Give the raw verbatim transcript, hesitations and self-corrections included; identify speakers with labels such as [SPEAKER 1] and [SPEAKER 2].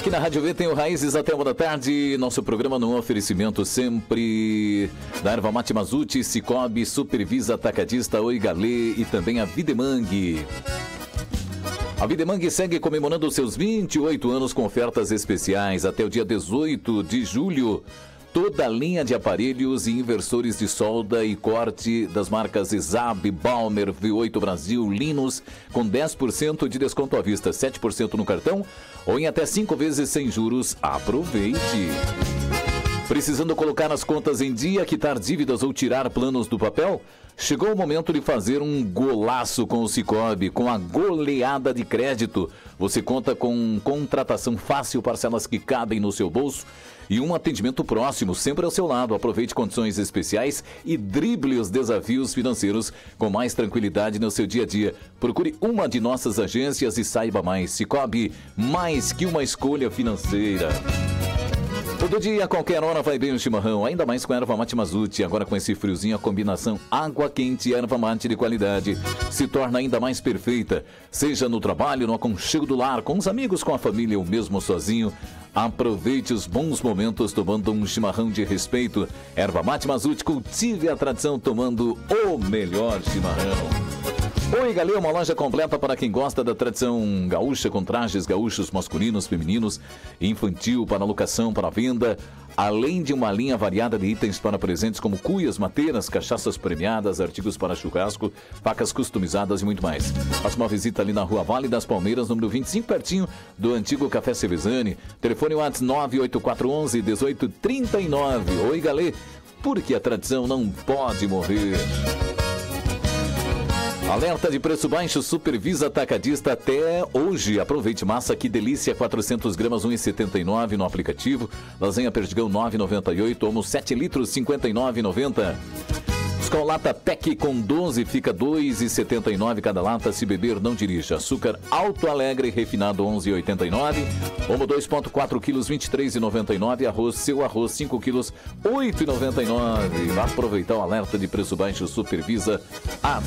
[SPEAKER 1] Aqui na Rádio V tem o Raízes até uma da tarde. Nosso programa no oferecimento sempre da Erva Mate Mazzuti, Cicobi, Supervisa Atacadista, Oi Galê e também a Videmang. A Videmang segue comemorando seus vinte e oito anos com ofertas especiais até o dia dezoito de julho. Toda a linha de aparelhos e inversores de solda e corte das marcas Zab, Balmer, V oito Brasil, Linus, com dez por cento de desconto à vista, sete por cento no cartão ou em até cinco vezes sem juros. Aproveite! Precisando colocar as contas em dia, quitar dívidas ou tirar planos do papel? Chegou o momento de fazer um golaço com o Cicobi, com a goleada de crédito. Você conta com contratação fácil, parcelas que cabem no seu bolso e um atendimento próximo, sempre ao seu lado. Aproveite condições especiais e drible os desafios financeiros com mais tranquilidade no seu dia a dia. Procure uma de nossas agências e saiba mais. Cicobi, mais que uma escolha financeira. Todo dia, a qualquer hora, vai bem o chimarrão, ainda mais com a Erva Mate Mazzuti. Agora com esse friozinho, a combinação água quente e erva mate de qualidade se torna ainda mais perfeita. Seja no trabalho, no aconchego do lar, com os amigos, com a família ou mesmo sozinho. Aproveite os bons momentos tomando um chimarrão de respeito. Erva Mate Mazzuti, cultive a tradição tomando o melhor chimarrão. Oi Galê, uma loja completa para quem gosta da tradição gaúcha, com trajes gaúchos masculinos, femininos, infantil, para locação, para venda, além de uma linha variada de itens para presentes como cuias, mateiras, cachaças premiadas, artigos para churrasco, facas customizadas e muito mais. Faça uma visita ali na Rua Vale das Palmeiras, número vinte e cinco, pertinho do antigo Café Sevezani. Telefone WhatsApp nove oito quatro um um, um oito três nove. Oi Galê, porque a tradição não pode morrer. Alerta de preço baixo, Supervisa Atacadista até hoje. Aproveite massa, que delícia, quatrocentas gramas, um real e setenta e nove no aplicativo. Lasanha Perdigão, nove reais e noventa e oito. Homo sete litros, cinquenta e nove reais e noventa centavos. Escolata Tec com doze, fica dois reais e setenta e nove cada lata. Se beber, não dirija. Açúcar Alto Alegre refinado, onze reais e oitenta e nove centavos. Homo dois vírgula quatro quilos, vinte e três reais e noventa e nove centavos. Arroz, seu arroz, cinco quilos, oito reais e noventa e nove centavos. Vá aproveitar o alerta de preço baixo, Supervisa